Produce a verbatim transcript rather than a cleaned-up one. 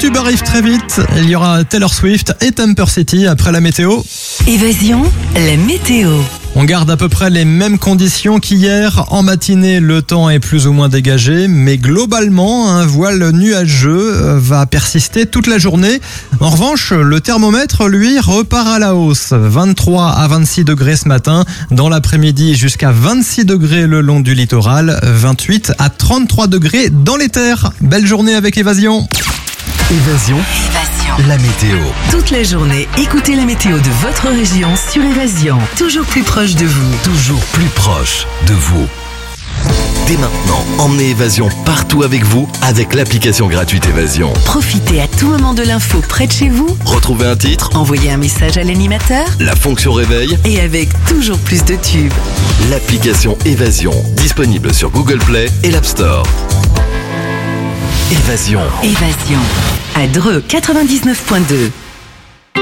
tubes arrivent très vite. Il y aura Taylor Swift et Temper City après la météo. Évasion, la météo. On garde à peu près les mêmes conditions qu'hier. En matinée, le temps est plus ou moins dégagé, mais globalement, un voile nuageux va persister toute la journée. En revanche, le thermomètre, lui, repart à la hausse. vingt-trois à vingt-six degrés ce matin. Dans l'après-midi, jusqu'à vingt-six degrés le long du littoral. vingt-huit à trente-trois degrés dans les terres. Belle journée avec Évasion. Évasion, Évasion. la météo. Toute la journée, écoutez la météo de votre région sur Évasion. Toujours plus proche de vous. Toujours plus proche de vous. Dès maintenant, emmenez Évasion partout avec vous avec l'application gratuite Évasion. Profitez à tout moment de l'info près de chez vous. Retrouvez un titre, Envoyez un message à l'animateur. la fonction réveil, Et avec toujours plus de tubes. l'application Évasion, disponible sur Google Play et l'App Store. Évasion. Évasion. À Dreux quatre-vingt-dix-neuf point deux.